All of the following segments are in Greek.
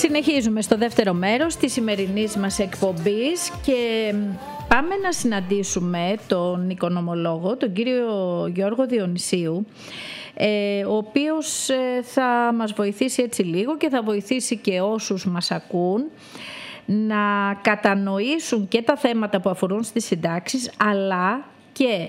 Συνεχίζουμε στο δεύτερο μέρος της σημερινής μας εκπομπής και πάμε να συναντήσουμε τον οικονομολόγο, τον κύριο Γιώργο Διονυσίου, ο οποίος θα μας βοηθήσει έτσι λίγο και θα βοηθήσει και όσους μας ακούν να κατανοήσουν και τα θέματα που αφορούν στις συντάξεις, αλλά και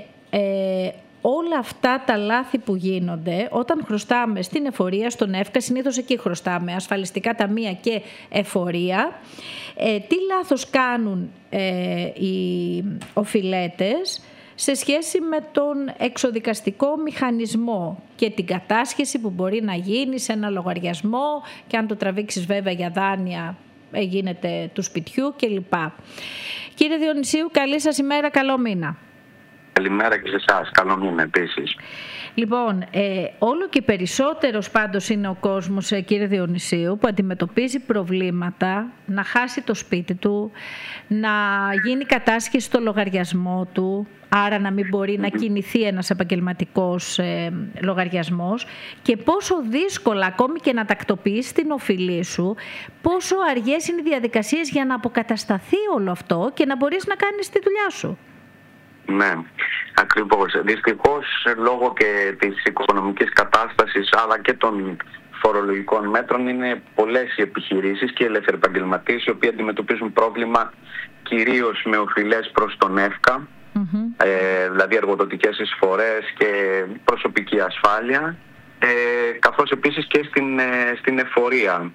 όλα αυτά τα λάθη που γίνονται όταν χρωστάμε στην εφορία, στον ΕΦΚΑ, συνήθως εκεί χρωστάμε, ασφαλιστικά ταμεία και εφορία, τι λάθος κάνουν οι οφειλέτες σε σχέση με τον εξοδικαστικό μηχανισμό και την κατάσχεση που μπορεί να γίνει σε ένα λογαριασμό και αν το τραβήξεις βέβαια για δάνεια γίνεται του σπιτιού κλπ. Κύριε Διονυσίου, καλή σας ημέρα, καλό μήνα. Καλημέρα και σε εσάς, καλό μήνα επίσης. Λοιπόν, όλο και περισσότερος πάντως είναι ο κόσμος, κύριε Διονυσίου, που αντιμετωπίζει προβλήματα να χάσει το σπίτι του, να γίνει κατάσχεση στο λογαριασμό του, άρα να μην μπορεί να κινηθεί ένας επαγγελματικός λογαριασμός και πόσο δύσκολα ακόμη και να τακτοποιείς την οφειλή σου, πόσο αργές είναι οι διαδικασίες για να αποκατασταθεί όλο αυτό και να μπορείς να κάνεις τη δουλειά σου. Ναι, ακριβώς. Δυστυχώς, λόγω και της οικονομικής κατάστασης αλλά και των φορολογικών μέτρων, είναι πολλές οι επιχειρήσεις και οι ελεύθεροι επαγγελματίες οι οποίοι αντιμετωπίζουν πρόβλημα κυρίως με οφειλές προς τον ΕΦΚΑ, δηλαδή εργοδοτικές εισφορές και προσωπική ασφάλεια, καθώς επίσης και στην εφορία.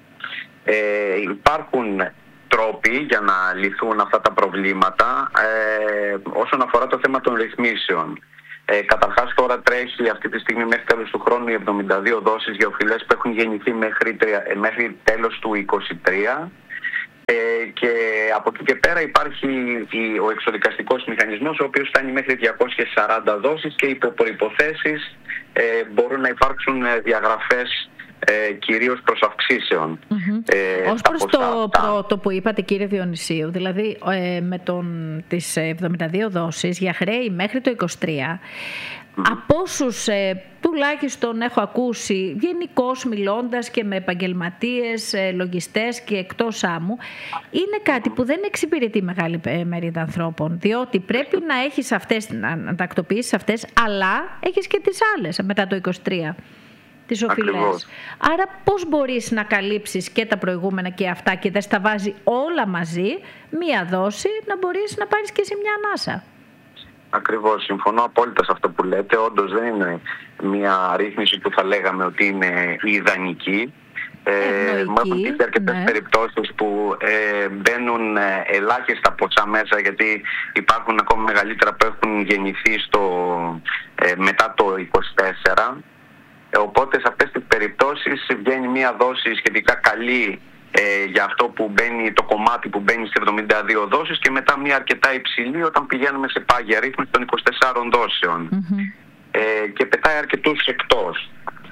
Υπάρχουν τρόποι για να λυθούν αυτά τα προβλήματα όσον αφορά το θέμα των ρυθμίσεων. Καταρχάς, τώρα τρέχει αυτή τη στιγμή μέχρι τέλος του χρόνου οι 72 δόσεις για οφειλές που έχουν γεννηθεί μέχρι τέλος του 2023 και από εκεί και πέρα υπάρχει ο εξοδικαστικός μηχανισμός, ο οποίος φτάνει μέχρι 240 δόσεις και υπό προϋποθέσεις μπορούν να υπάρξουν διαγραφές κυρίως προς αυξήσεων. Ως προς το πρώτο που είπατε, κύριε Διονυσίου, δηλαδή με τις 72 δόσεις για χρέη μέχρι το 23, από όσους τουλάχιστον έχω ακούσει γενικώς μιλώντας και με επαγγελματίες, λογιστές και εκτός άμμου, είναι κάτι που δεν εξυπηρετεί μεγάλη μερίδα ανθρώπων, διότι πρέπει να έχεις αυτές, να τακτοποιήσεις αυτές, αλλά έχεις και τις άλλες μετά το 23. Τις οφειλές. Άρα πώς μπορείς να καλύψεις και τα προηγούμενα και αυτά και δεν στα βάζει όλα μαζί, μία δόση, να μπορείς να πάρεις και σε μια ανάσα. Ακριβώς, συμφωνώ απόλυτα σε αυτό που λέτε. Όντως δεν είναι μια ρύθμιση που θα λέγαμε ότι είναι ιδανική. Μου έχουν τύχει αρκετές περιπτώσεις που μπαίνουν ελάχιστα ποσά μέσα, γιατί υπάρχουν ακόμα μεγαλύτερα που έχουν γεννηθεί μετά το 24. Οπότε σε αυτές τις περιπτώσεις βγαίνει μια δόση σχετικά καλή για αυτό που μπαίνει, το κομμάτι που μπαίνει στις 72 δόσεις και μετά μια αρκετά υψηλή όταν πηγαίνουμε σε πάγια ρύθμιση των 24 δόσεων και πετάει αρκετούς εκτός.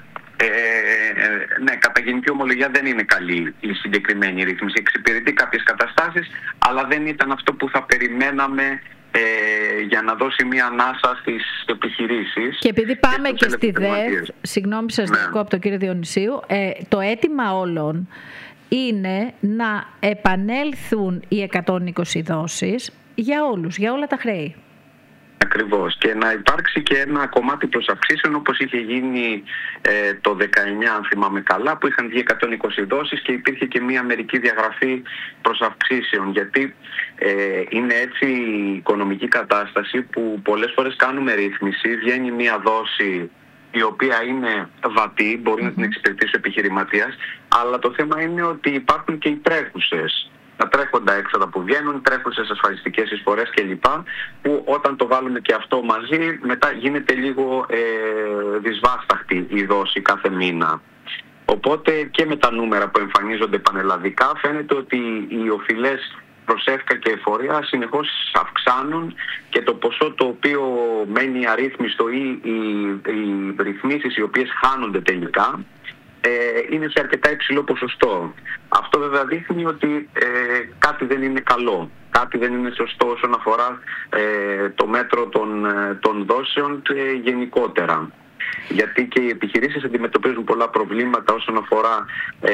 Ναι, κατά γενική ομολογία δεν είναι καλή η συγκεκριμένη ρύθμιση. Εξυπηρετεί κάποιες καταστάσεις, αλλά δεν ήταν αυτό που θα περιμέναμε για να δώσει μία ανάσα στις επιχειρήσεις. Και επειδή πάμε και στη ΔΕΘ, συγγνώμη σας από τον κύριο Διονυσίου, το αίτημα όλων είναι να επανέλθουν οι 120 δόσεις για όλους, για όλα τα χρέη. Ακριβώς. Και να υπάρξει και ένα κομμάτι προς αυξήσεων, όπως είχε γίνει το 19, αν θυμάμαι καλά, που είχαν βγει 120 δόσεις και υπήρχε και μια μερική διαγραφή προς αυξήσεων. Γιατί είναι έτσι η οικονομική κατάσταση που πολλές φορές κάνουμε ρύθμιση, βγαίνει μια δόση η οποία είναι βατή, μπορεί να την εξυπηρετήσει ο επιχειρηματίας, αλλά το θέμα είναι ότι υπάρχουν και οι τρέχουσες. Τα τρέχοντα έξοδα που βγαίνουν, τρέχουσες ασφαλιστικές εισφορές κλπ. Που όταν το βάλουμε και αυτό μαζί, μετά γίνεται λίγο δυσβάσταχτη η δόση κάθε μήνα. Οπότε και με τα νούμερα που εμφανίζονται πανελλαδικά φαίνεται ότι οι οφειλές προς ΕΦΚΑ και εφορία συνεχώς αυξάνουν και το ποσό το οποίο μένει αρρύθμιστο ή οι ρυθμίσεις οι οποίες χάνονται τελικά είναι σε αρκετά υψηλό ποσοστό. Αυτό βέβαια δείχνει ότι κάτι δεν είναι καλό. Κάτι δεν είναι σωστό όσον αφορά το μέτρο των δόσεων και γενικότερα. Γιατί και οι επιχειρήσεις αντιμετωπίζουν πολλά προβλήματα όσον αφορά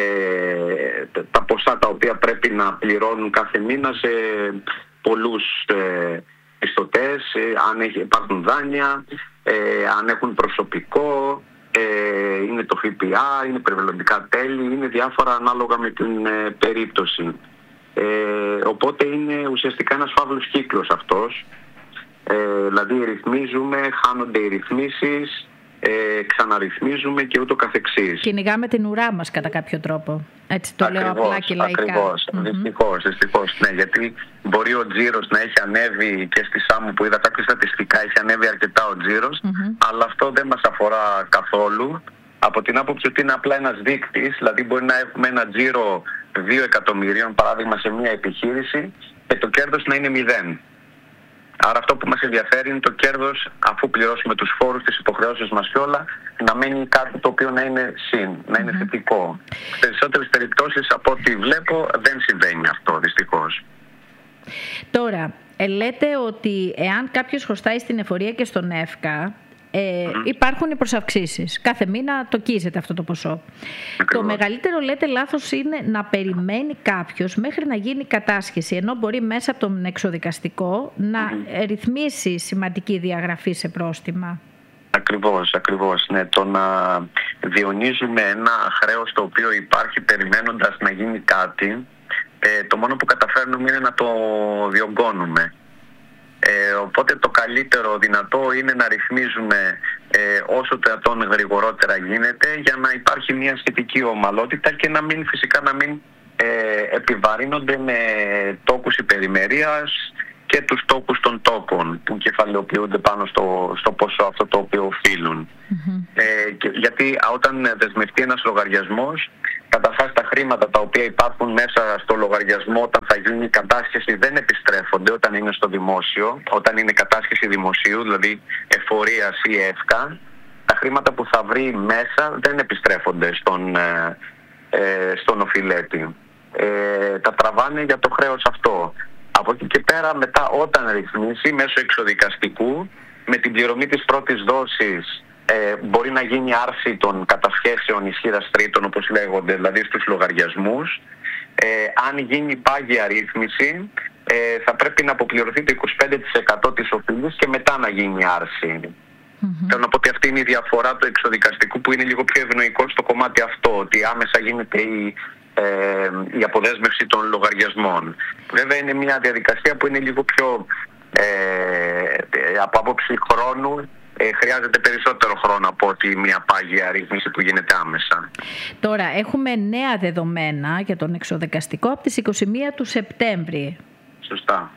τα ποσά τα οποία πρέπει να πληρώνουν κάθε μήνα σε πολλούς πιστωτές, αν υπάρχουν δάνεια, αν έχουν προσωπικό, είναι το ΦΠΑ, είναι περιβαλλοντικά τέλη, είναι διάφορα ανάλογα με την περίπτωση. Οπότε είναι ουσιαστικά ένας φαύλος κύκλος αυτός. Δηλαδή ρυθμίζουμε, χάνονται οι ρυθμίσεις, ξαναρυθμίζουμε και ούτω καθεξής. Κυνηγάμε την ουρά μας κατά κάποιο τρόπο. Έτσι το λέω απλά και λαϊκά. Ακριβώς. Δυστυχώς. Ναι, γιατί μπορεί ο τζίρος να έχει ανέβει και στη ΣΑΜΟ που είδα κάποια στατιστικά, έχει ανέβει αρκετά ο τζίρος, αλλά αυτό δεν μας αφορά καθόλου. Από την άποψη ότι είναι απλά ένας δείκτης, δηλαδή μπορεί να έχουμε ένα τζίρο 2 εκατομμυρίων, παράδειγμα, σε μια επιχείρηση και το κέρδος να είναι 0. Άρα αυτό που μας ενδιαφέρει είναι το κέρδος, αφού πληρώσουμε τους φόρους, τις υποχρεώσεις μας και όλα, να μένει κάτι το οποίο να είναι συν, να είναι θετικό. Σε περισσότερες περιπτώσεις από ό,τι βλέπω δεν συμβαίνει αυτό, δυστυχώς. Τώρα, λέτε ότι εάν κάποιος χρωστάει στην εφορία και στον ΕΦΚΑ, υπάρχουν οι προσαυξήσεις. Κάθε μήνα τοκίζεται αυτό το ποσό. Το μεγαλύτερο, λέτε, λάθος είναι να περιμένει κάποιος μέχρι να γίνει κατάσχεση, ενώ μπορεί μέσα από τον εξοδικαστικό να ρυθμίσει σημαντική διαγραφή σε πρόστιμα. Ακριβώς. Ναι. Το να διονύζουμε ένα χρέος το οποίο υπάρχει περιμένοντας να γίνει κάτι, το μόνο που καταφέρνουμε είναι να το διωγγώνουμε. Οπότε το καλύτερο δυνατό είναι να ρυθμίζουμε όσο το δυνατόν γρηγορότερα γίνεται, για να υπάρχει μια σχετική ομαλότητα και φυσικά να μην επιβαρύνονται με τόκους υπερημερίας και τους τόκους των τόκων που κεφαλαιοποιούνται πάνω στο ποσό αυτό το οποίο οφείλουν. Γιατί όταν δεσμευτεί ένας λογαριασμός, καταρχάς τα χρήματα τα οποία υπάρχουν μέσα στο λογαριασμό όταν θα γίνει η κατάσχεση δεν επιστρέφονται όταν είναι στο δημόσιο, όταν είναι κατάσχεση δημοσίου, δηλαδή εφορίας ή ΕΦΚΑ. Τα χρήματα που θα βρει μέσα δεν επιστρέφονται στον οφειλέτη. Τα τραβάνε για το χρέος αυτό. Από εκεί και πέρα μετά όταν ρυθμίσει μέσω εξοδικαστικού με την πληρωμή της πρώτης δόσης μπορεί να γίνει άρση των κατασχέσεων ισχύρας τρίτων, όπως λέγονται, δηλαδή στους λογαριασμούς. Αν γίνει πάγια ρύθμιση θα πρέπει να αποπληρωθεί το 25% της οφειλής και μετά να γίνει άρση. Θέλω να πω ότι αυτή είναι η διαφορά του εξοδικαστικού που είναι λίγο πιο ευνοϊκό στο κομμάτι αυτό, ότι άμεσα γίνεται η αποδέσμευση των λογαριασμών. Βέβαια είναι μια διαδικασία που είναι λίγο πιο από άποψη χρόνου, χρειάζεται περισσότερο χρόνο από ότι μια πάγια ρύθμιση που γίνεται άμεσα. Τώρα έχουμε νέα δεδομένα για τον εξοδικαστικό από τις 21 του Σεπτέμβρη. Σωστά.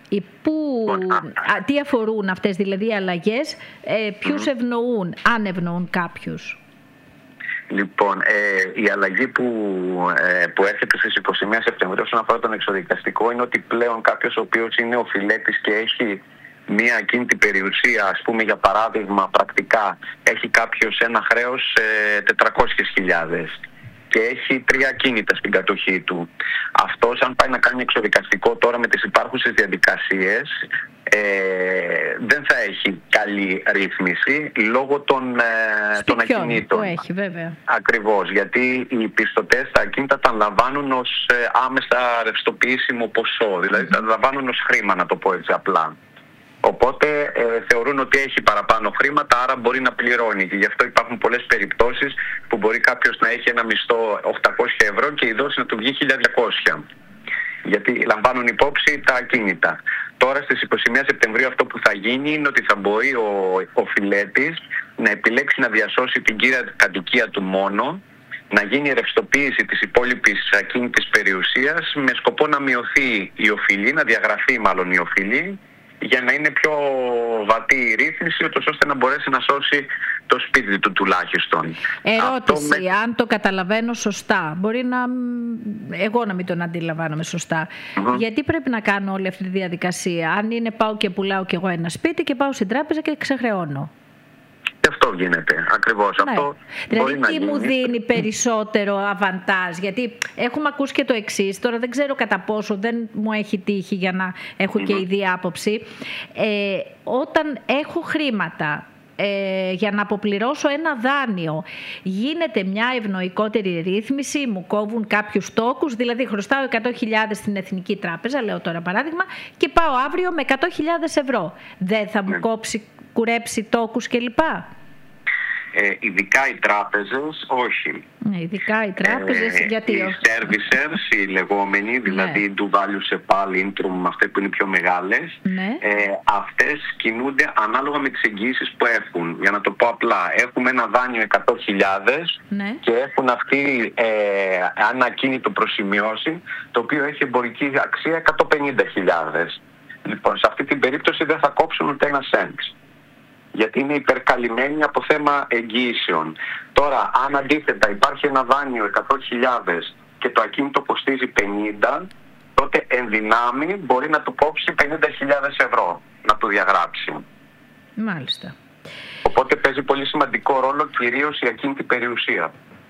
Τι αφορούν αυτές δηλαδή οι αλλαγές, ποιους ευνοούν, αν ευνοούν κάποιους? Λοιπόν, η αλλαγή που έρχεται στις 21 Σεπτεμβρίου όσον αφορά τον εξοδικαστικό είναι ότι πλέον κάποιος ο οποίος είναι οφειλέτης και έχει μία ακίνητη περιουσία, ας πούμε για παράδειγμα πρακτικά, έχει κάποιος ένα χρέος 400.000 και έχει 3 ακίνητα στην κατοχή του. Αυτός αν πάει να κάνει εξοδικαστικό τώρα με τις υπάρχουσες διαδικασίες δεν θα έχει καλή ρύθμιση λόγω των ακινήτων. Που έχει, βέβαια. Ακριβώς, γιατί οι πιστωτές τα ακίνητα τα λαμβάνουν ως άμεσα ρευστοποιήσιμο ποσό, δηλαδή τα λαμβάνουν ως χρήμα, να το πω έτσι απλά. Οπότε θεωρούν ότι έχει παραπάνω χρήματα, άρα μπορεί να πληρώνει. Και γι' αυτό υπάρχουν πολλές περιπτώσεις που μπορεί κάποιος να έχει ένα μισθό 800 ευρώ και η δόση να του βγει 1.200. Γιατί λαμβάνουν υπόψη τα ακίνητα. Τώρα στις 21 Σεπτεμβρίου αυτό που θα γίνει είναι ότι θα μπορεί ο οφειλέτης να επιλέξει να διασώσει την κύρια κατοικία του μόνο, να γίνει ρευστοποίηση της υπόλοιπης ακίνητης περιουσίας με σκοπό να μειωθεί η οφειλή, να διαγραφεί μάλλον η οφειλή, για να είναι πιο βατή η ρύθμιση, ώστε να μπορέσει να σώσει το σπίτι του τουλάχιστον. Ερώτηση, αν το καταλαβαίνω σωστά, μπορεί εγώ να μην τον αντιλαμβάνομαι σωστά. Γιατί πρέπει να κάνω όλη αυτή τη διαδικασία, αν είναι πάω και πουλάω κι εγώ ένα σπίτι και πάω στην τράπεζα και ξεχρεώνω? Και αυτό γίνεται, ακριβώς. Ναι. Αυτό δηλαδή τι μου δίνει περισσότερο αβαντάζ? Γιατί έχουμε ακούσει και το εξής, τώρα δεν ξέρω κατά πόσο, δεν μου έχει τύχει για να έχω και ίδια άποψη. Όταν έχω χρήματα για να αποπληρώσω ένα δάνειο γίνεται μια ευνοϊκότερη ρύθμιση, μου κόβουν κάποιους τόκους, δηλαδή χρωστάω 100.000 στην Εθνική Τράπεζα, λέω τώρα παράδειγμα, και πάω αύριο με 100.000 ευρώ. Δεν θα μου κουρέψει τόκους κλπ? Ειδικά οι τράπεζες, όχι. Ειδικά οι τράπεζες, γιατί οι servicers, οι λεγόμενοι, δηλαδή του Value Sepal, Intrum, αυτές που είναι οι πιο μεγάλες, αυτές κινούνται ανάλογα με τις εγγυήσεις που έχουν. Για να το πω απλά, έχουμε ένα δάνειο 100.000 και έχουν αυτοί ένα ακίνητο προσημειώσει, το οποίο έχει εμπορική αξία 150.000. Λοιπόν, σε αυτή την περίπτωση δεν θα κόψουν ούτε ένα cent, γιατί είναι υπερκαλυμμένοι από θέμα εγγύησεων. Τώρα, αν αντίθετα υπάρχει ένα δάνειο 100.000 και το ακίνητο κοστίζει 50, τότε εν δυνάμει μπορεί να του κόψει 50.000 ευρώ, να του διαγράψει. Μάλιστα. Οπότε παίζει πολύ σημαντικό ρόλο κυρίως η ακίνητη περιουσία.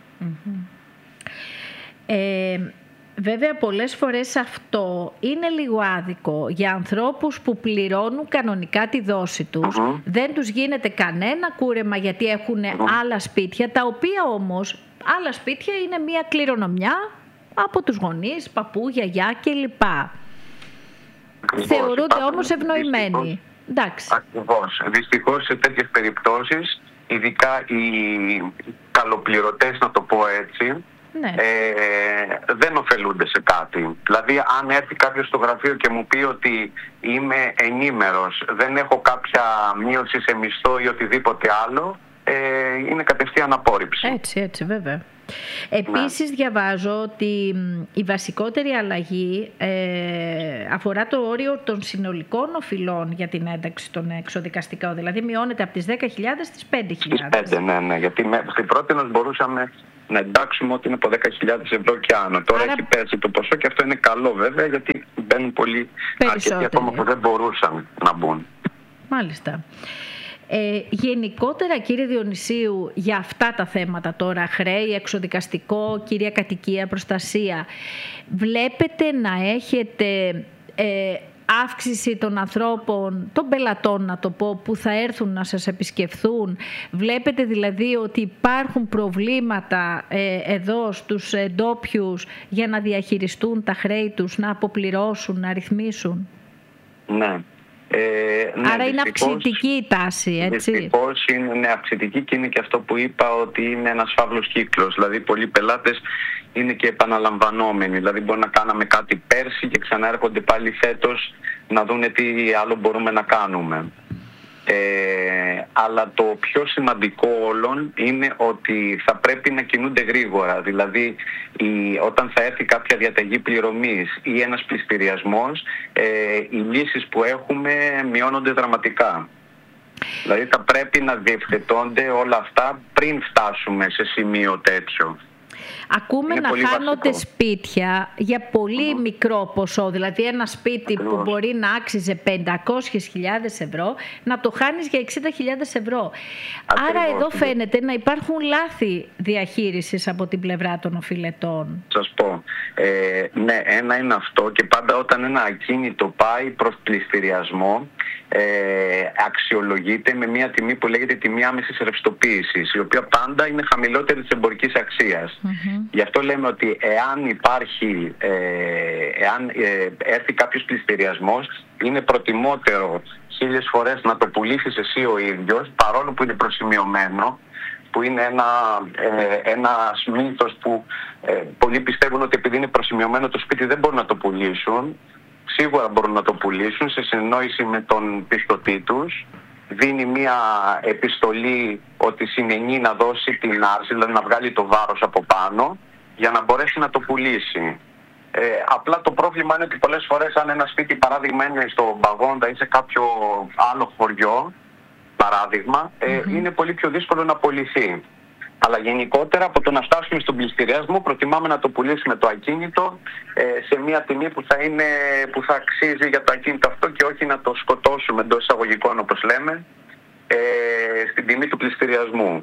Βέβαια πολλές φορές αυτό είναι λίγο άδικο για ανθρώπους που πληρώνουν κανονικά τη δόση τους. Δεν τους γίνεται κανένα κούρεμα γιατί έχουν άλλα σπίτια, τα οποία όμως άλλα σπίτια είναι μια κληρονομιά από τους γονείς, παππού, γιαγιά κλπ. Θεωρούνται όμως ευνοημένοι. Ακριβώς. Δυστυχώς σε τέτοιες περιπτώσεις, ειδικά οι καλοπληρωτές, να το πω έτσι, δεν ωφελούνται σε κάτι. Δηλαδή, αν έρθει κάποιος στο γραφείο και μου πει ότι είμαι ενήμερος, δεν έχω κάποια μείωση σε μισθό ή οτιδήποτε άλλο, είναι κατευθείαν απόρριψη. Έτσι, βέβαια. Επίσης διαβάζω ότι η βασικότερη αλλαγή αφορά το όριο των συνολικών οφειλών για την ένταξη των εξοδικαστικών. Δηλαδή μειώνεται από τις 10.000 στις 5.000. Ναι, γιατί στην πρώτη μας μπορούσαμε να εντάξουμε ότι είναι από 10.000 ευρώ και άνω. Τώρα έχει πέσει το ποσό και αυτό είναι καλό βέβαια, γιατί μπαίνουν πολύ αρκετοί ακόμα που δεν μπορούσαν να μπουν. Μάλιστα. Γενικότερα, κύριε Διονυσίου, για αυτά τα θέματα τώρα, χρέη, εξοδικαστικό, κύρια κατοικία, προστασία, βλέπετε να έχετε αύξηση των ανθρώπων, των πελατών να το πω, που θα έρθουν να σας επισκεφθούν? Βλέπετε δηλαδή ότι υπάρχουν προβλήματα εδώ στους ντόπιους για να διαχειριστούν τα χρέη τους, να αποπληρώσουν, να ρυθμίσουν? Ναι. Άρα είναι αυξητική η τάση, έτσι? Δυστυχώς είναι αυξητική και είναι και αυτό που είπα, ότι είναι ένας φαύλος κύκλος. Δηλαδή πολλοί πελάτες είναι και επαναλαμβανόμενοι. Δηλαδή μπορεί να κάναμε κάτι πέρσι και ξανά έρχονται πάλι φέτος να δούνε τι άλλο μπορούμε να κάνουμε. Αλλά το πιο σημαντικό όλων είναι ότι θα πρέπει να κινούνται γρήγορα. Δηλαδή όταν θα έρθει κάποια διαταγή πληρωμής ή ένας πληστηριασμός, οι λύσεις που έχουμε μειώνονται δραματικά. Δηλαδή θα πρέπει να διευθετώνται όλα αυτά πριν φτάσουμε σε σημείο τέτοιο. Ακούμε να χάνονται σπίτια για πολύ μικρό ποσό, δηλαδή ένα σπίτι που μπορεί να άξιζε 500.000 ευρώ, να το χάνεις για 60.000 ευρώ. Άρα εδώ φαίνεται να υπάρχουν λάθη διαχείρισης από την πλευρά των οφειλετών. Σας πω, ναι, ένα είναι αυτό, και πάντα όταν ένα ακίνητο πάει προς πληστηριασμό, αξιολογείται με μια τιμή που λέγεται τιμή άμεσης ρευστοποίησης, η οποία πάντα είναι χαμηλότερη της εμπορικής αξίας. Γι' αυτό λέμε ότι εάν υπάρχει, εάν έρθει κάποιος πληστηριασμός, είναι προτιμότερο 1000 φορές να το πουλήσεις εσύ ο ίδιος, παρόλο που είναι προσημειωμένο, που είναι ένας μύθος που πολλοί πιστεύουν ότι επειδή είναι προσημειωμένο το σπίτι δεν μπορούν να το πουλήσουν. Σίγουρα μπορούν να το πουλήσουν σε συνεννόηση με τον πιστωτή τους. Δίνει μια επιστολή ότι συνενεί να δώσει την άρση, δηλαδή να βγάλει το βάρος από πάνω, για να μπορέσει να το πουλήσει. Απλά το πρόβλημα είναι ότι πολλές φορές, αν ένα σπίτι παράδειγμα είναι στο Μπαγόντα ή σε κάποιο άλλο χωριό, παράδειγμα, είναι πολύ πιο δύσκολο να πουληθεί. Αλλά γενικότερα από το να φτάσουμε στον πληστηριασμό, προτιμάμε να το πουλήσουμε το ακίνητο σε μια τιμή που θα αξίζει για το ακίνητο αυτό, και όχι να το σκοτώσουμε εντός εισαγωγικών, όπως λέμε, στην τιμή του πληστηριασμού.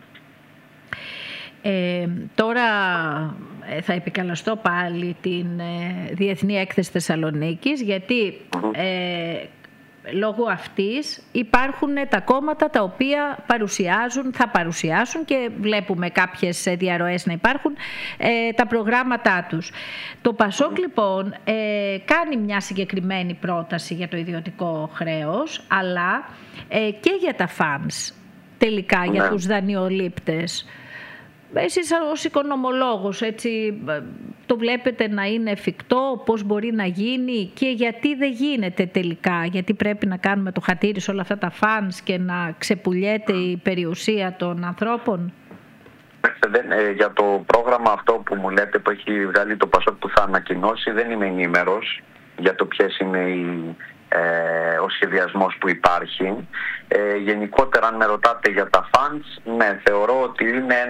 Τώρα θα επικαλεστώ πάλι την Διεθνή Έκθεση Θεσσαλονίκης, γιατί λόγω αυτής υπάρχουν τα κόμματα τα οποία θα παρουσιάσουν και βλέπουμε κάποιες διαρροές να υπάρχουν τα προγράμματά τους. Το Πασόκ λοιπόν κάνει μια συγκεκριμένη πρόταση για το ιδιωτικό χρέος, αλλά και για τα funds τελικά, για τους δανειολήπτες. Εσείς ως οικονομολόγος, έτσι, το βλέπετε να είναι εφικτό, πώς μπορεί να γίνει και γιατί δεν γίνεται τελικά, γιατί πρέπει να κάνουμε το χατήρι σε όλα αυτά τα funds και να ξεπουλιέται η περιουσία των ανθρώπων? Για το πρόγραμμα αυτό που μου λέτε που έχει βγάλει το Πασόκ που θα ανακοινώσει, δεν είμαι ενήμερος για το ποιες είναι ο σχεδιασμός που υπάρχει. Γενικότερα, αν με ρωτάτε για τα funds, ναι, θεωρώ ότι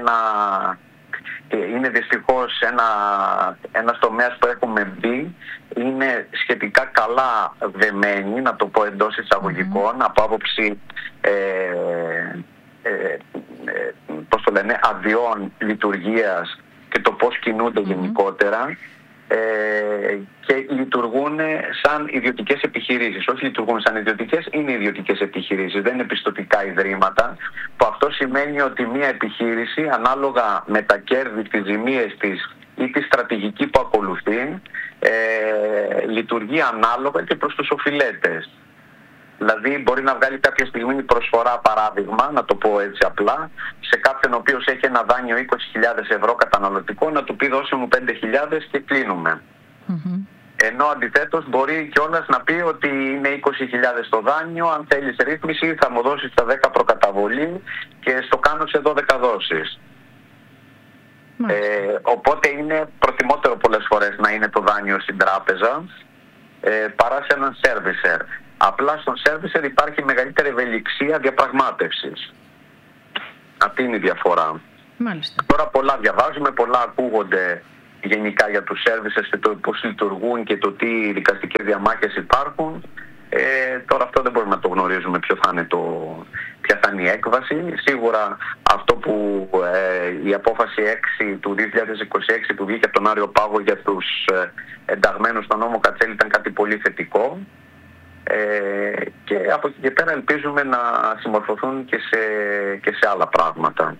είναι δυστυχώς ένας τομέας που έχουμε μπει, είναι σχετικά καλά δεμένοι, να το πω εντός εισαγωγικών, από άποψη αδειών λειτουργίας και το πώς κινούνται γενικότερα, και λειτουργούν σαν ιδιωτικές επιχειρήσεις. Όχι λειτουργούν σαν ιδιωτικές, είναι ιδιωτικές επιχειρήσεις, δεν είναι πιστωτικά ιδρύματα, που αυτό σημαίνει ότι μια επιχείρηση, ανάλογα με τα κέρδη, τις ζημίες της ή τη στρατηγική που ακολουθεί, λειτουργεί ανάλογα και προς τους οφειλέτες. Δηλαδή μπορεί να βγάλει κάποια στιγμή προσφορά, παράδειγμα, να το πω έτσι απλά, σε κάποιον ο οποίος έχει ένα δάνειο 20.000 ευρώ καταναλωτικό, να του πει δώσε μου 5.000 και κλείνουμε. Ενώ αντιθέτως μπορεί κιόλας να πει ότι είναι 20.000 το δάνειο, αν θέλεις ρύθμιση θα μου δώσεις τα 10 προκαταβολή και στο κάνω σε 12 δόσεις. Οπότε είναι προτιμότερο πολλές φορές να είναι το δάνειο στην τράπεζα παρά σε έναν servicer. Απλά στον servicer υπάρχει μεγαλύτερη ευελιξία διαπραγμάτευσης. Αυτή είναι η διαφορά. Μάλιστα. Τώρα πολλά διαβάζουμε, πολλά ακούγονται γενικά για τους servicers και το πώς λειτουργούν και το τι δικαστικές διαμάχες υπάρχουν. Τώρα αυτό δεν μπορούμε να το γνωρίζουμε ποια θα είναι η έκβαση. Σίγουρα αυτό που η απόφαση 6 του 2026 που βγήκε από τον Άριο Πάγο για τους ενταγμένους στον νόμο Κατσέλη ήταν κάτι πολύ θετικό. Και από εκεί και πέρα ελπίζουμε να συμμορφωθούν και σε άλλα πράγματα.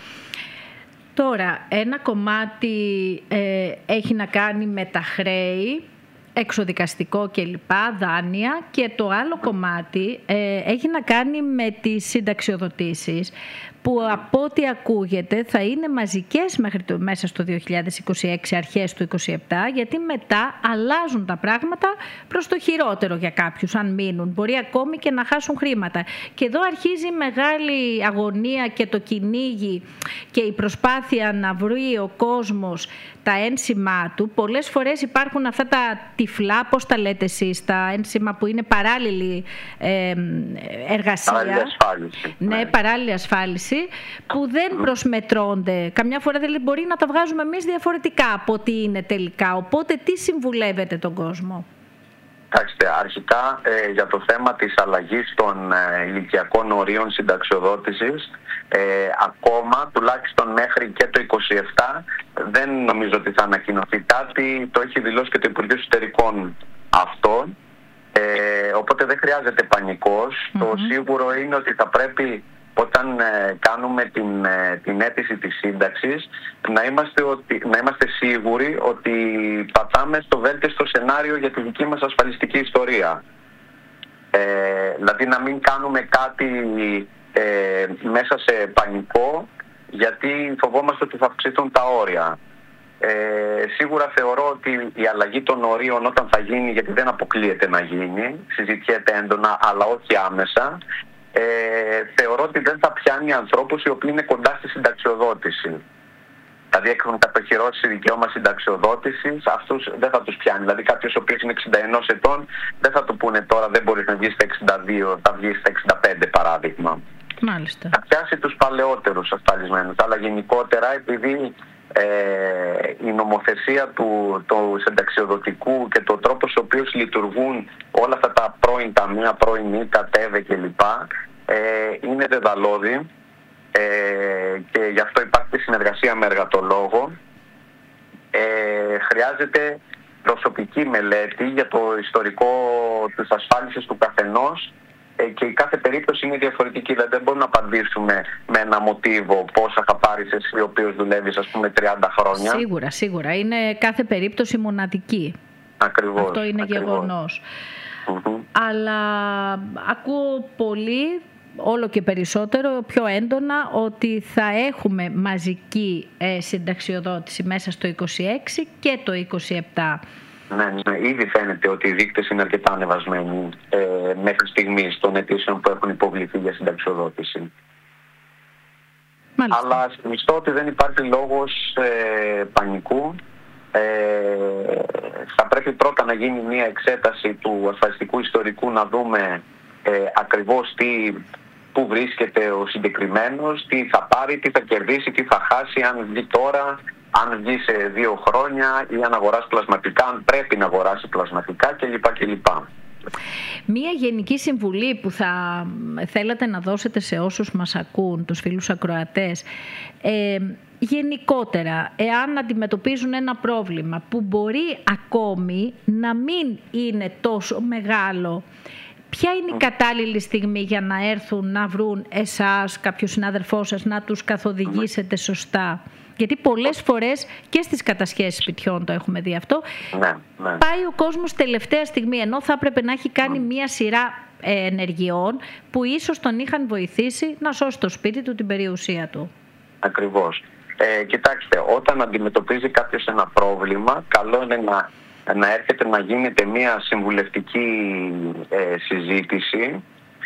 Τώρα, ένα κομμάτι έχει να κάνει με τα χρέη, εξοδικαστικό κλπ, δάνεια, και το άλλο κομμάτι έχει να κάνει με τις συνταξιοδοτήσεις, που από ό,τι ακούγεται θα είναι μαζικές μέσα στο 2026, αρχές του 2027, γιατί μετά αλλάζουν τα πράγματα προς το χειρότερο για κάποιους, αν μείνουν. Μπορεί ακόμη και να χάσουν χρήματα. Και εδώ αρχίζει η μεγάλη αγωνία και το κυνήγι και η προσπάθεια να βρει ο κόσμος τα ένσημά του. Πολλές φορές υπάρχουν αυτά τα τυφλά, πώς τα λέτε εσείς, τα ένσημα που είναι παράλληλη εργασία. Παράλληλη ασφάλιση. Ναι, παράλληλη ασφάλιση, που δεν προσμετρώνται. Καμιά φορά δεν μπορεί να τα βγάζουμε εμείς διαφορετικά από ό,τι είναι τελικά. Οπότε τι συμβουλεύετε τον κόσμο? Κοιτάξτε, αρχικά για το θέμα της αλλαγής των ηλικιακών ορίων συνταξιοδότησης, ακόμα τουλάχιστον μέχρι και το 27 δεν νομίζω ότι θα ανακοινωθεί κάτι. Το έχει δηλώσει και το Υπουργείο Εσωτερικών αυτό, οπότε δεν χρειάζεται πανικός. Το σίγουρο είναι ότι θα πρέπει, όταν κάνουμε την αίτηση της σύνταξης, να είμαστε σίγουροι ότι πατάμε στο βέλτιστο σενάριο για τη δική μας ασφαλιστική ιστορία. Δηλαδή να μην κάνουμε κάτι μέσα σε πανικό, γιατί φοβόμαστε ότι θα αυξηθούν τα όρια. Σίγουρα θεωρώ ότι η αλλαγή των ορίων όταν θα γίνει, γιατί δεν αποκλείεται να γίνει, συζητιέται έντονα αλλά όχι άμεσα, θεωρώ ότι δεν θα πιάνει ανθρώπους οι οποίοι είναι κοντά στη συνταξιοδότηση. Δηλαδή έχουν κατοχυρώσει δικαίωμα συνταξιοδότησης, αυτούς δεν θα τους πιάνει. Δηλαδή κάποιος ο οποίος είναι 61 ετών δεν θα του πούνε τώρα δεν μπορείς να βγεις στα 62, θα βγεις στα 65 παράδειγμα. Μάλιστα. Θα πιάσει τους παλαιότερους ασφαλισμένους. Αλλά γενικότερα, επειδή η νομοθεσία του συνταξιοδοτικού και το τρόπος ο οποίος λειτουργούν όλα αυτά τα πρώην ταμεία, πρώην ΙΚΑ, ΤΕΒΕ κλπ. Είναι δεδαλώδη, και γι' αυτό υπάρχει συνεργασία με εργατολόγο. Χρειάζεται προσωπική μελέτη για το ιστορικό της ασφάλισης του καθενός και η κάθε περίπτωση είναι διαφορετική. Δηλαδή δεν μπορούμε να απαντήσουμε με ένα μοτίβο πόσα θα πάρεις εσύ ο οποίος δουλεύεις 30 χρόνια. Σίγουρα. Είναι κάθε περίπτωση μοναδική. Ακριβώς. Αυτό είναι γεγονός. Αλλά ακούω πολύ, όλο και περισσότερο, πιο έντονα, ότι θα έχουμε μαζική συνταξιοδότηση μέσα στο 26 και το 27. Ναι, ήδη φαίνεται ότι οι δείκτες είναι αρκετά ανεβασμένοι μέχρι στιγμής των αιτήσεων που έχουν υποβληθεί για συνταξιοδότηση. Μάλιστα. Αλλά συνιστώ ότι δεν υπάρχει λόγος πανικού. Θα πρέπει πρώτα να γίνει μια εξέταση του ασφαλιστικού ιστορικού, να δούμε ακριβώς πού βρίσκεται ο συγκεκριμένος, τι θα πάρει, τι θα κερδίσει, τι θα χάσει, αν βγει τώρα, αν βγει σε 2 χρόνια ή αν αγοράσει πλασματικά, αν πρέπει να αγοράσει πλασματικά κλπ. Μία γενική συμβουλή που θα θέλατε να δώσετε σε όσους μας ακούν, τους φίλους ακροατές, γενικότερα, εάν αντιμετωπίζουν ένα πρόβλημα που μπορεί ακόμη να μην είναι τόσο μεγάλο, ποια είναι η κατάλληλη στιγμή για να έρθουν να βρουν εσάς, κάποιο συνάδελφό σας, να τους καθοδηγήσετε σωστά? Γιατί πολλές φορές και στις κατασχέσεις σπιτιών το έχουμε δει αυτό. Πάει ο κόσμος τελευταία στιγμή, ενώ θα έπρεπε να έχει κάνει μία σειρά ενεργειών που ίσως τον είχαν βοηθήσει να σώσει το σπίτι του, την περιουσία του. Ακριβώς. Κοιτάξτε, όταν αντιμετωπίζει κάποιος ένα πρόβλημα, καλό είναι να έρχεται να γίνεται μια συμβουλευτική συζήτηση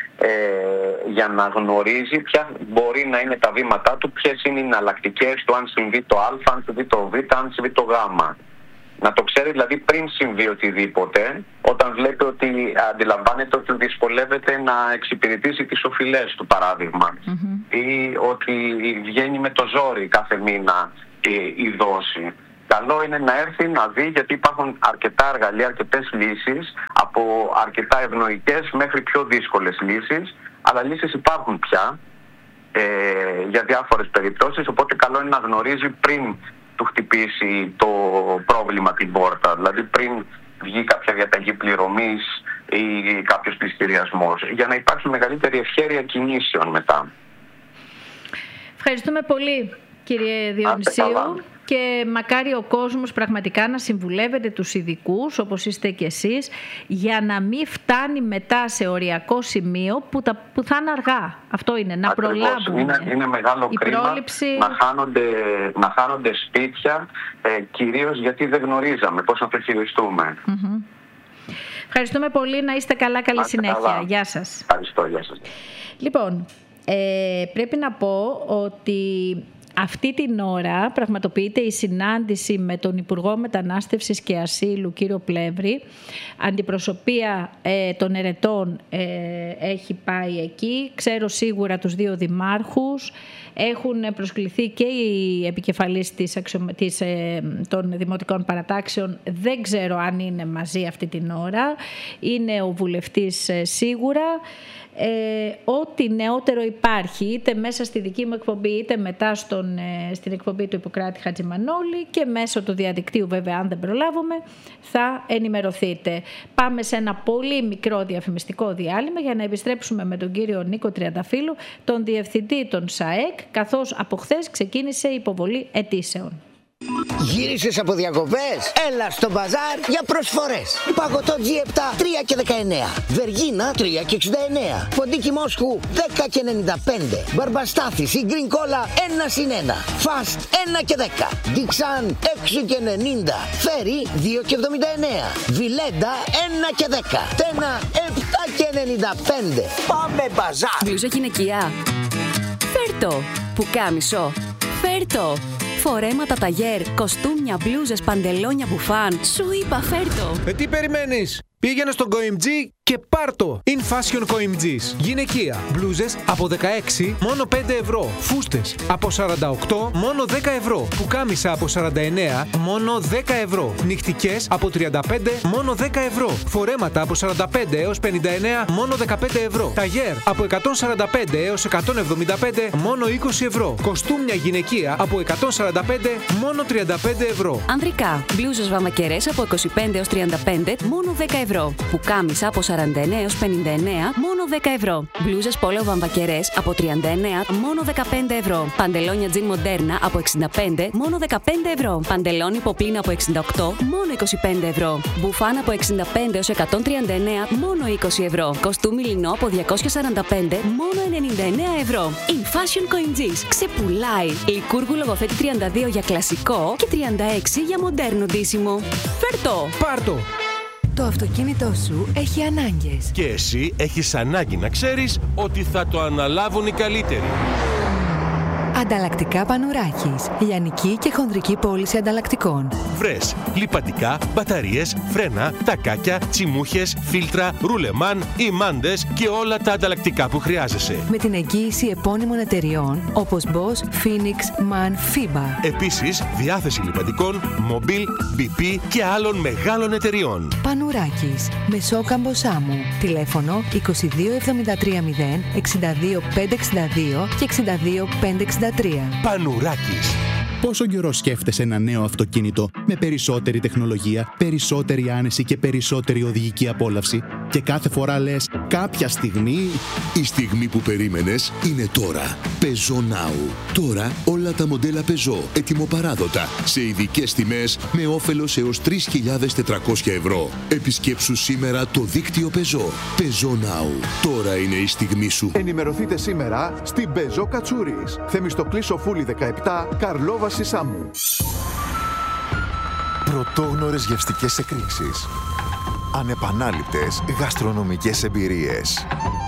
για να γνωρίζει ποια μπορεί να είναι τα βήματά του, ποιες είναι οι εναλλακτικές του, αν συμβεί το Α, αν συμβεί το Β, αν συμβεί το Γ. Να το ξέρει δηλαδή πριν συμβεί οτιδήποτε, όταν βλέπει ότι αντιλαμβάνεται ότι δυσκολεύεται να εξυπηρετήσει τις οφειλές του, παράδειγμα, ή ότι βγαίνει με το ζόρι κάθε μήνα η δόση. Καλό είναι να έρθει να δει, γιατί υπάρχουν αρκετά εργαλεία, αρκετές λύσεις, από αρκετά ευνοϊκές μέχρι πιο δύσκολες λύσεις, αλλά λύσεις υπάρχουν πια για διάφορες περιπτώσεις, οπότε καλό είναι να γνωρίζει πριν του χτυπήσει το πρόβλημα την πόρτα, δηλαδή πριν βγει κάποια διαταγή πληρωμής ή κάποιος πληστηριασμός, για να υπάρξει μεγαλύτερη ευχέρεια κινήσεων μετά. Ευχαριστούμε πολύ, κύριε Διονυσίου, και μακάρι ο κόσμος πραγματικά να συμβουλεύεται τους ειδικούς, όπως είστε και εσείς, για να μην φτάνει μετά σε οριακό σημείο που θα είναι αργά. Αυτό είναι, να προλάβουμε. Είναι μεγάλο κρίμα να χάνονται σπίτια, κυρίως γιατί δεν γνωρίζαμε πώς να το χειριστούμε. Ευχαριστούμε πολύ, να είστε καλά, καλή συνέχεια. Καλά. Γεια σας. Ευχαριστώ, γεια σας. Λοιπόν, πρέπει να πω ότι αυτή την ώρα πραγματοποιείται η συνάντηση με τον Υπουργό Μετανάστευσης και Ασύλου, κύριο Πλεύρη. Αντιπροσωπεία των ερετών έχει πάει εκεί. Ξέρω σίγουρα τους 2 δημάρχους. Έχουν προσκληθεί και οι επικεφαλείς των δημοτικών παρατάξεων. Δεν ξέρω αν είναι μαζί αυτή την ώρα. Είναι ο βουλευτής σίγουρα. Ό,τι νεότερο υπάρχει, είτε μέσα στη δική μου εκπομπή, είτε μετά στην εκπομπή του Ιπποκράτη Χατζημανόλη και μέσω του διαδικτύου, βέβαια, αν δεν προλάβουμε, θα ενημερωθείτε. Πάμε σε ένα πολύ μικρό διαφημιστικό διάλειμμα για να επιστρέψουμε με τον κύριο Νίκο Τριανταφύλου, τον Διευθυντή των ΣΑΕΚ, καθώς από χθες ξεκίνησε η υποβολή αιτήσεων. Γύρισες από διακοπές? Έλα στο μπαζάρ για προσφορές. Παγωτό G7 3 και 19, Βεργίνα 3 και 69, Ποντίκι Μόσχου 10 και 95, Μπαρμπαστάθης ή Green Cola 1 συν 1, Fast 1 και 10, Dixan 6 και 90, Φέρι 2 και 79, Βιλέντα 1 και 10, Τένα 7 και 95. Πάμε μπαζάρ. Μπλούζα γυναικεία? Φέρτο. Πουκάμισο? Φέρτο. Φορέματα ταγέρ, κοστούμια, μπλούζες, παντελόνια, μπουφάν. Σου είπα, φέρτο. Τι περιμένεις? Πήγαινε στο GoMG και και πάρτο! In Fashion COIMG's. Γυναικεία. Μπλούζες από 16, μόνο 5 ευρώ. Φούστες από 48, μόνο 10 ευρώ. Πουκάμισα από 49, μόνο 10 ευρώ. Νυχτικές από 35, μόνο 10 ευρώ. Φορέματα από 45 έως 59, μόνο 15 ευρώ. Ταγέρ από 145 έως 175, μόνο 20 ευρώ. Κοστούμια γυναικεία από 145, μόνο 35 ευρώ. Ανδρικά. Μπλούζες βαμβακερές από 25 έως 35, μόνο 10 ευρώ. Πουκάμισα από 49 έως 59, μόνο 10 ευρώ. Μπλούζες πόλο βαμβακερές από 39, μόνο 15 ευρώ. Παντελόνια τζιν μοντέρνα από 65, μόνο 15 ευρώ. Παντελόνι ποπλίνα από 68, μόνο 25 ευρώ. Μπουφάν από 65 έως 139, μόνο 20 ευρώ. Κοστούμι λινό από 245, μόνο 99 ευρώ. In Fashion COIMG's. Ξεπουλάει. Λικούργου λογοθέτη 32 για κλασικό και 36 για μοντέρνο ντύσιμο. Φέρτο! Πάρτο! Το αυτοκίνητό σου έχει ανάγκες. Και εσύ έχεις ανάγκη να ξέρεις ότι θα το αναλάβουν οι καλύτεροι. Ανταλλακτικά Πανουράκης. Λιανική και χονδρική πώληση ανταλλακτικών. Βρες λιπαντικά, μπαταρίες, φρένα, τακάκια, τσιμούχες, φίλτρα, ρουλεμάν, ημάντες και όλα τα ανταλλακτικά που χρειάζεσαι. Με την εγγύηση επώνυμων εταιριών όπως Bosch, Phoenix, MAN, FIBA. Επίσης, διάθεση λιπαντικών, Mobil, BP και άλλων μεγάλων εταιριών. Πανουράκης. Μεσόκαμπο Σάμου. Τηλέφωνο 22730 62562 και 62563. Πανουράκης. Πόσο καιρό σκέφτεσαι ένα νέο αυτοκίνητο με περισσότερη τεχνολογία, περισσότερη άνεση και περισσότερη οδηγική απόλαυση και κάθε φορά λες κάποια στιγμή... Η στιγμή που περίμενες είναι τώρα. Peugeot Now. Τώρα όλα τα μοντέλα Peugeot ετοιμοπαράδοτα σε ειδικές τιμές με όφελος έως 3.400 ευρώ. Επισκέψου σήμερα το δίκτυο Peugeot. Peugeot Now. Τώρα είναι η στιγμή σου. Ενημερωθείτε σήμερα στην Peugeot Κατσούρης. Θεμιστοκλή Σοφούλη 17, Καρλόβαση Σάμου. Πρωτόγνωρες γευστικές εκρήξεις. Ανεπανάληπτες γαστρονομικές εμπειρίες.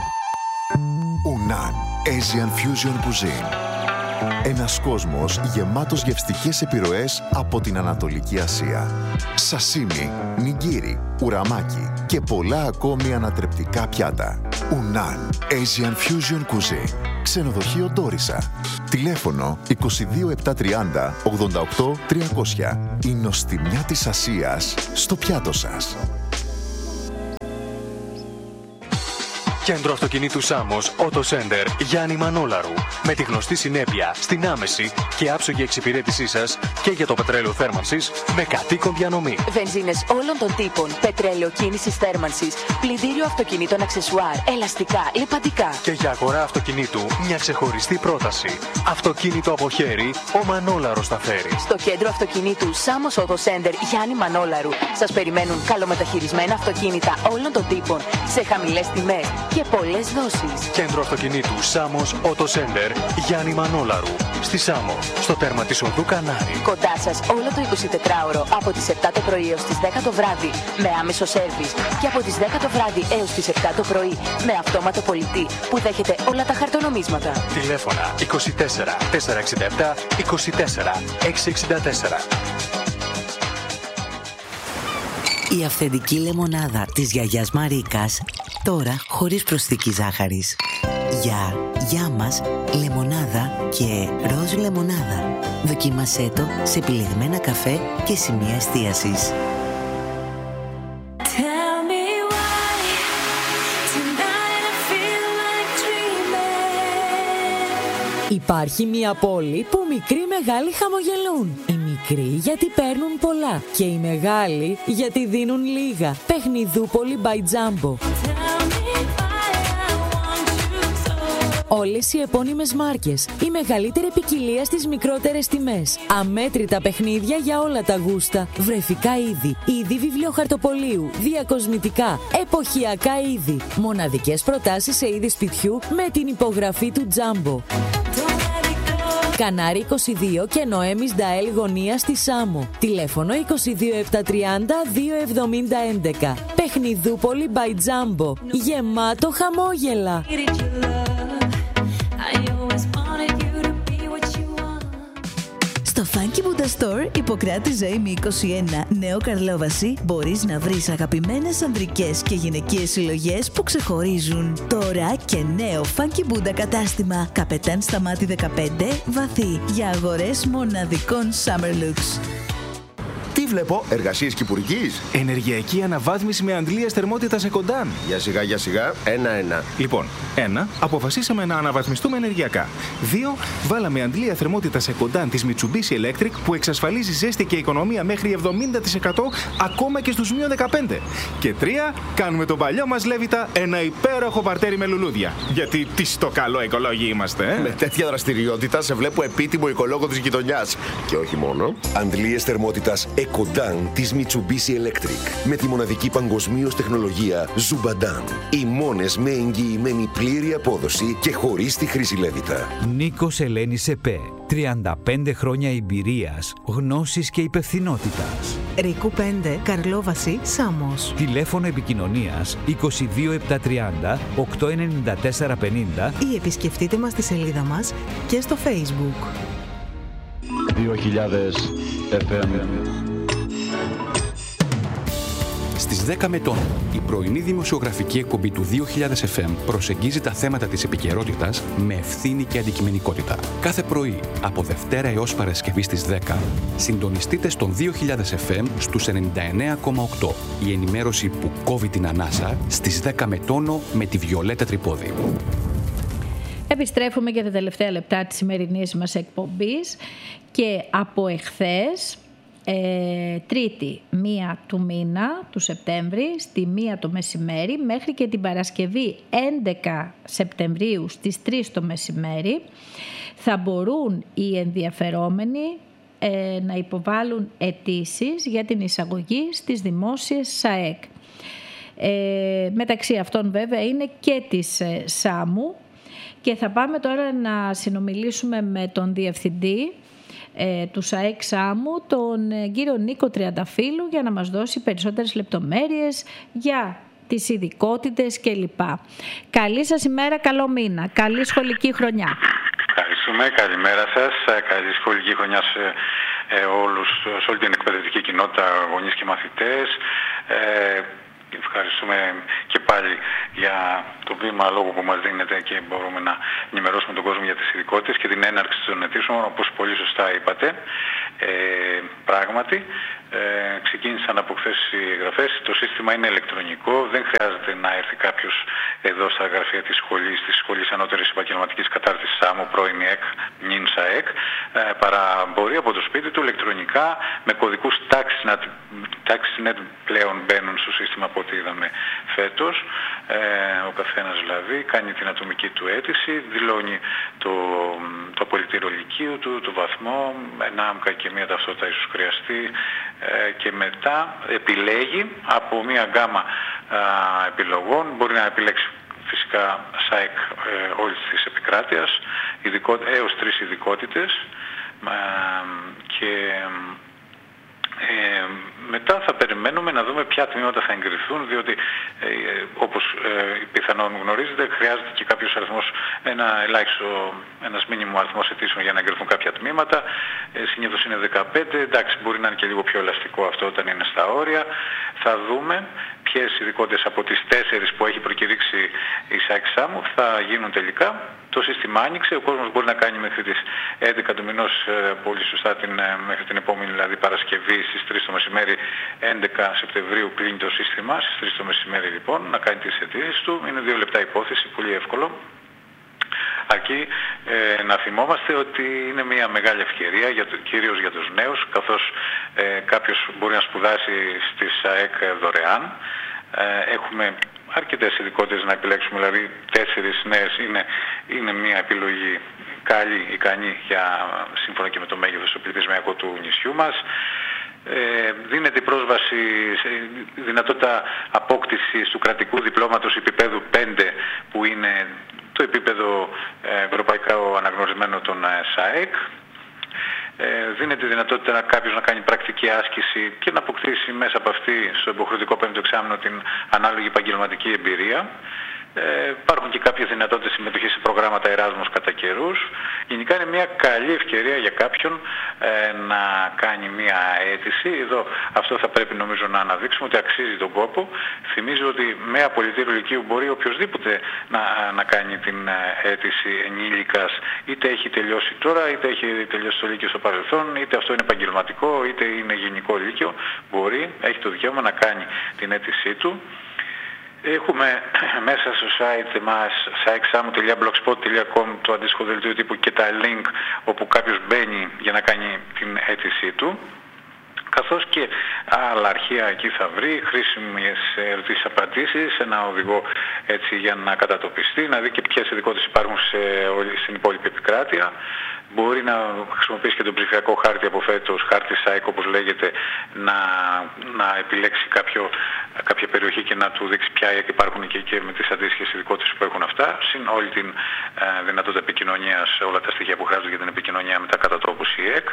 Unan Asian Fusion Cuisine. Ένας κόσμος γεμάτος γευστικές επιρροές από την Ανατολική Ασία. Σασίμι, νιγκίρι, ουραμάκι και πολλά ακόμη ανατρεπτικά πιάτα. Unan Asian Fusion Cuisine. Ξενοδοχείο Ντόρισα. Τηλέφωνο 22730 88 300. Η νοστιμιά της Ασίας στο πιάτο σας. Κέντρο αυτοκινήτου Σάμος Auto Center Γιάννη Μανόλαρου. Με τη γνωστή συνέπεια στην άμεση και άψογη εξυπηρέτησή σας και για το πετρέλαιο θέρμανσης με κατοίκον διανομή. Βενζίνες όλων των τύπων, πετρέλαιο κίνησης θέρμανσης, πλυντήριο αυτοκινήτων αξεσουάρ, ελαστικά, λιπαντικά. Και για αγορά αυτοκινήτου μια ξεχωριστή πρόταση. Αυτοκίνητο από χέρι, ο Μανόλαρος τα φέρει. Στο κέντρο αυτοκινήτου Σάμος Auto Center Γιάννη Μανόλαρου σας περιμένουν καλομεταχειρισμένα αυτοκίνητα όλων των τύπων σε χαμηλές τιμές και πολλές δόσεις. Κέντρο αυτοκινήτου Σάμος Auto Center Γιάννη Μανόλαρου. Στη Σάμο, στο τέρμα της οδού Κανάρη. Κοντά σας όλο το 24ωρο από τις 7 το πρωί έως τις 10 το βράδυ με άμεσο σέρβις και από τις 10 το βράδυ έως τις 7 το πρωί με αυτόματο πολιτή που δέχεται όλα τα χαρτονομίσματα. Τηλέφωνα 24 467 24 664. Η αυθεντική λεμονάδα της γιαγιάς Μαρίκας, τώρα χωρίς προσθήκη ζάχαρης. Για μας, λεμονάδα και ροζ λεμονάδα. Δοκίμασέ το σε επιλεγμένα καφέ και σημεία εστίασης. Υπάρχει μια πόλη που μικροί μεγάλοι χαμογελούν. Οι μικροί γιατί παίρνουν πολλά και οι μεγάλοι γιατί δίνουν λίγα. Παιχνιδούπολη by Jumbo. Όλες οι επώνυμες μάρκες, η μεγαλύτερη ποικιλία στις μικρότερες τιμές. Αμέτρητα παιχνίδια για όλα τα γούστα. Βρεφικά είδη, είδη βιβλιοχαρτοπολίου, διακοσμητικά, εποχιακά είδη. Μοναδικές προτάσεις σε είδη σπιτιού με την υπογραφή του Jumbo. Κανάρι 22 και Νοέμις Νταέλ γωνία στη Σάμο. Τηλέφωνο 22730 27011. Παιχνιδούπολη by Jumbo. Γεμάτο χαμόγελα. Στο Funky Buddha Store, Ιπποκράτη Ζωήμη 21, Νέο Καρλόβαση, μπορείς να βρεις αγαπημένες ανδρικές και γυναικείες συλλογές που ξεχωρίζουν. Τώρα και νέο Funky Buddha κατάστημα, Καπετάν Σταμάτη 15, Βαθύ, για αγορές μοναδικών Summer Looks. Τι βλέπω, εργασίες κυπουργής? Ενεργειακή αναβάθμιση με αντλίες θερμότητας Εκοντάν. Για σιγά, για σιγά, ένα-ένα. Λοιπόν, 1. Αποφασίσαμε να αναβαθμιστούμε ενεργειακά. 2. Βάλαμε αντλία θερμότητας Εκοντάν της Mitsubishi Electric που εξασφαλίζει ζέστη και οικονομία μέχρι 70% ακόμα και στους -15. Και 3. Κάνουμε τον παλιό μας Λέβητα ένα υπέροχο παρτέρι με λουλούδια. Γιατί τι στο καλό οικολόγοι είμαστε, Με τέτοια δραστηριότητα σε βλέπω επίτιμο οικολόγο της γειτονιάς. Και όχι μόνο. Αντλίες θερμότητας Εκοντάν της Mitsubishi Electric. Με τη μοναδική παγκοσμίως τεχνολογία Zubadan. Οι μόνες με εγγυημένη πλήρη απόδοση και χωρίς τη χρήση Λέβητα. Νίκος Ελένης ΕΠΕ. 35 χρόνια εμπειρίας, γνώσης και υπευθυνότητας. Ρίκου 5, Καρλόβαση, Σάμος. Τηλέφωνο επικοινωνίας 22 730 894 50 ή επισκεφτείτε μας στη σελίδα μας και στο Facebook. 2000 FM. Στις 10 μετών, η πρωινή δημοσιογραφική εκπομπή του 2000 FM προσεγγίζει τα θέματα της επικαιρότητας με ευθύνη και αντικειμενικότητα. Κάθε πρωί, από Δευτέρα έως Παρασκευή στις 10, συντονιστείτε στον 2000 FM στους 99,8. Η ενημέρωση που κόβει την ανάσα στις 10 με τόνο με τη Βιολέτα Τρυπόδη. Επιστρέφουμε για τα τελευταία λεπτά της σημερινής μας εκπομπής και από εχθές, Τρίτη 1 του μήνα, του Σεπτέμβρη, στη 1 το μεσημέρι, μέχρι και την Παρασκευή 11 Σεπτεμβρίου στις 3 το μεσημέρι, θα μπορούν οι ενδιαφερόμενοι να υποβάλουν αιτήσεις για την εισαγωγή στις δημόσιες ΣΑΕΚ. Μεταξύ αυτών βέβαια είναι και της ΣΑΜΟΥ, και θα πάμε τώρα να συνομιλήσουμε με τον Διευθυντή του ΣΑΕΚ ΣΑΜΟΥ, τον κύριο Νίκο Τριανταφύλλου, για να μας δώσει περισσότερες λεπτομέρειες για τις ειδικότητες κλπ. Καλή σας ημέρα, καλό μήνα, καλή σχολική χρονιά. Ευχαριστούμε, καλημέρα σας, καλή σχολική χρονιά σε όλη την εκπαιδευτική κοινότητα, γονείς και μαθητές. Ευχαριστούμε και πάλι για το βήμα λόγου που μας δίνετε και μπορούμε να ενημερώσουμε τον κόσμο για τις ειδικότητες και την έναρξη των αιτήσεων, όπως πολύ σωστά είπατε. Πράγματι, ξεκίνησαν από χθες οι εγγραφές. Το σύστημα είναι ηλεκτρονικό, δεν χρειάζεται να έρθει κάποιος εδώ στα γραφεία της σχολής Ανώτερης Επαγγελματικής Κατάρτισης ΣΑΜΟΥ, πρώην ΕΚ, νυν ΣΑΕΚ, παρά μπορεί από το σπίτι του ηλεκτρονικά με κωδικούς TaxiNet πλέον μπαίνουν στο σύστημα από ό,τι είδαμε φέτος. Ο καθένας δηλαδή κάνει την ατομική του αίτηση, δηλώνει το απολυτήριο λυκείου του, το βαθμό, ένα άμκα και μια ταυτότητα ίσως χρειαστεί, και μετά επιλέγει από μια γκάμα επιλογών, μπορεί να επιλέξει φυσικά ΣΑΕΚ όλης της επικράτειας, έως 3 ειδικότητες, και μετά θα περιμένουμε να δούμε ποια τμήματα θα εγκριθούν, διότι όπως πιθανόν γνωρίζετε χρειάζεται και κάποιος αριθμός, ένας μήνυμο αριθμός αιτήσεων για να εγκριθούν κάποια τμήματα. Συνήθως είναι 15, εντάξει, μπορεί να είναι και λίγο πιο ελαστικό αυτό όταν είναι στα όρια. Θα δούμε ποιες ειδικότητες από τις 4 που έχει προκηρύξει η ΣΑΕΚ ΣΑΜΟΥ θα γίνουν τελικά. Το σύστημα άνοιξε, ο κόσμος μπορεί να κάνει μέχρι τις 11 του μηνός, πολύ σωστά μέχρι την επόμενη δηλαδή Παρασκευή στις 3 το μεσημέρι, 11 Σεπτεμβρίου κλείνει το σύστημα, στις 3 το μεσημέρι λοιπόν, να κάνει τις αιτήσεις του. Είναι 2 λεπτά υπόθεση, πολύ εύκολο. Αρκεί να θυμόμαστε ότι είναι μια μεγάλη ευκαιρία, κυρίως για τους νέους, καθώς κάποιος μπορεί να σπουδάσει στη ΣΑΕΚ δωρεάν. Έχουμε αρκετές ειδικότητες να επιλέξουμε, δηλαδή 4 νέες είναι μια επιλογή καλή, ικανή, σύμφωνα και με το μέγεθος του πληθυσμιακού του νησιού μας. Δίνεται πρόσβαση, δυνατότητα απόκτησης του κρατικού διπλώματος επίπεδου 5, που είναι το επίπεδο ευρωπαϊκά αναγνωρισμένο των ΣΑΕΚ. Δίνεται δυνατότητα κάποιος να κάνει πρακτική άσκηση και να αποκτήσει μέσα από αυτή στο υποχρεωτικό 5ο εξάμηνο την ανάλογη επαγγελματική εμπειρία. Υπάρχουν και κάποιες δυνατότητες συμμετοχής σε προγράμματα Εράσμους κατά καιρούς. Γενικά είναι μια καλή ευκαιρία για κάποιον να κάνει μια αίτηση. Εδώ αυτό θα πρέπει νομίζω να αναδείξουμε ότι αξίζει τον κόπο. Θυμίζω ότι με απολυτήριο λυκείου μπορεί οποιοδήποτε να κάνει την αίτηση ενήλικας, είτε έχει τελειώσει τώρα, είτε έχει τελειώσει το λύκειο στο παρελθόν, είτε αυτό είναι επαγγελματικό, είτε είναι γενικό λύκειο. Μπορεί, έχει το δικαίωμα να κάνει την αίτησή του. Έχουμε μέσα στο site μας, saexam.blogspot.com, το αντίστοιχο δελτίο τύπου και τα link όπου κάποιος μπαίνει για να κάνει την αίτησή του. Καθώς και άλλα αρχεία εκεί θα βρει, χρήσιμες ερωτήσεις-απαντήσεις, ένα οδηγό έτσι για να κατατοπιστεί, να δει και ποιες ειδικότητες υπάρχουν στην υπόλοιπη επικράτεια. Μπορεί να χρησιμοποιήσει και τον ψηφιακό χάρτη από φέτος, χάρτη SAEC όπως λέγεται, να επιλέξει κάποια περιοχή και να του δείξει ποια υπάρχουν και με τις αντίστοιχες ειδικότητες που έχουν αυτά, συν όλη την δυνατότητα επικοινωνίας, όλα τα στοιχεία που χρειάζονται για την επικοινωνία με τα κατά τόπου ΣΥΕΚ.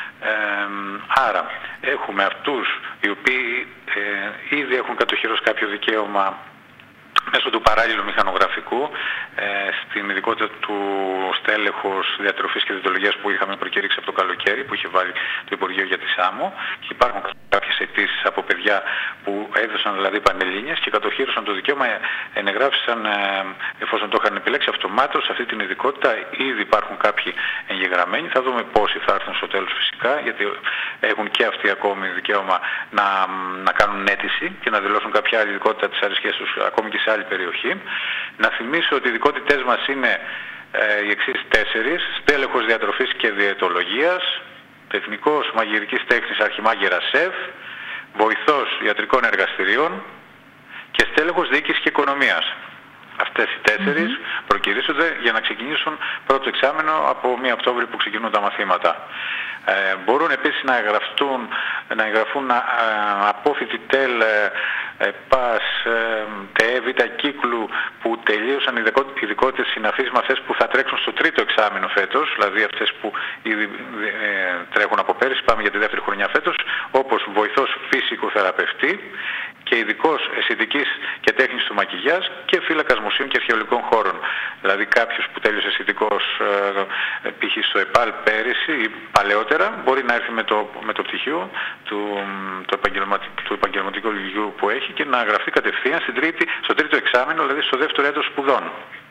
Άρα έχουμε αυτούς οι οποίοι ήδη έχουν κατοχυρώσει κάποιο δικαίωμα μέσω του παράλληλου μηχανογραφικού στην ειδικότητα του στέλεχος διατροφής και διαιτολογίας που είχαμε προκήρυξει από το καλοκαίρι, που είχε βάλει το Υπουργείο για τη ΣΑΜΟ, και υπάρχουν κάποιες αιτήσεις από παιδιά που έδωσαν δηλαδή πανελλήνιες και κατοχύρωσαν το δικαίωμα, ενεγράφησαν εφόσον το είχαν επιλέξει αυτομάτως αυτή την ειδικότητα. Ήδη υπάρχουν κάποιοι εγγεγραμμένοι, θα δούμε πόσοι θα έρθουν στο τέλος φυσικά, γιατί έχουν και αυτοί ακόμη δικαίωμα να κάνουν αίτηση και να δηλώσουν κάποια άλλη ειδικότητα της αρισκίας τους ακόμη και σε άλλη περιοχή. Να θυμίσω ότι οι ειδικότητές μας είναι οι εξής 4: στέλεχος διατροφής και διαιτολογίας, τεχνικός μαγειρικής τέχνης αρχιμάγερα σεφ, βοηθός ιατρικών εργαστηρίων και στέλεχος διοίκησης και οικονομίας. Αυτές οι 4 προκηρύσσονται για να ξεκινήσουν πρώτο εξάμηνο από 1 Οκτώβρη που ξεκινούν τα μαθήματα. Μπορούν επίσης να εγγραφούν απόφοιτοι ΤΕΛ, ΠΑΣ, ΤΕ, Β' κύκλου που τελείωσαν ειδικότητες συναφείς με αυτές που θα τρέξουν στο τρίτο εξάμηνο φέτος, δηλαδή αυτές που ήδη τρέχουν από πέρυσι, πάμε για τη δεύτερη χρονιά φέτος, όπως βοηθός φυσικοθεραπευτή και ειδικός αισθητικής και τέχνης του μακιγιάζ και φύλακας μουσείων και αρχαιολογικών χώρων. Δηλαδή κάποιος που τέλειωσε αισθητικός π.χ. στο ΕΠΑΛ πέρυσι ή παλαιότερα μπορεί να έρθει με το πτυχίο του επαγγελματικού λυκείου που έχει και να γραφτεί κατευθείαν στο τρίτο εξάμηνο, δηλαδή στο δεύτερο έτος σπουδών.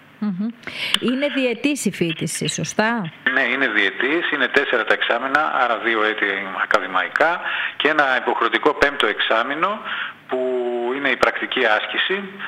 Είναι διετής η φοιτηση, σωστά? Ναι, είναι διετής, είναι 4 τα εξάμηνα, άρα 2 έτη ακαδημαϊκά και ένα υποχρεωτικό 5ο εξάμηνο που είναι η πρακτική άσκηση